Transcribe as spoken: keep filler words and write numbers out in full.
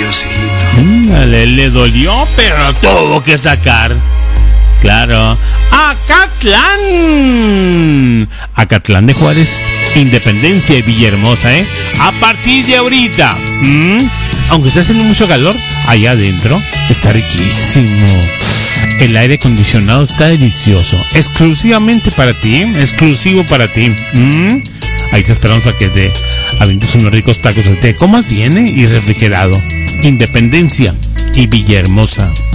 Diosito. Le, le dolió, pero tuvo que sacar. Claro. Acatlán. Acatlán de Juárez, Independencia y Villahermosa, ¿eh? A partir de ahorita. ¿Mm? Aunque esté haciendo mucho calor, allá adentro está riquísimo. El aire acondicionado está delicioso. Exclusivamente para ti, exclusivo para ti. ¿Mm? Ahí te esperamos para que te avientes unos ricos tacos de té. Comas bien, ¿eh? Y refrigerado. Independencia y Villahermosa.